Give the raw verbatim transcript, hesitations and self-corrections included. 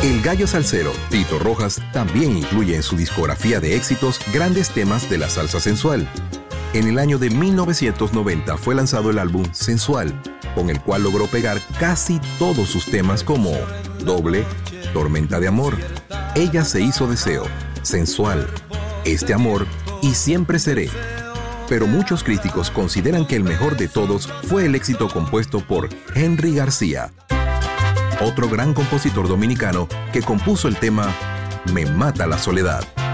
El gallo salsero, Tito Rojas, también incluye en su discografía de éxitos grandes temas de la salsa sensual. En el año de mil novecientos noventa fue lanzado el álbum Sensual, con el cual logró pegar casi todos sus temas como Doble, Tormenta de Amor, Ella se hizo deseo, Sensual, Este amor y Siempre seré. Pero muchos críticos consideran que el mejor de todos fue el éxito compuesto por Henry García, otro gran compositor dominicano que compuso el tema Me mata la soledad.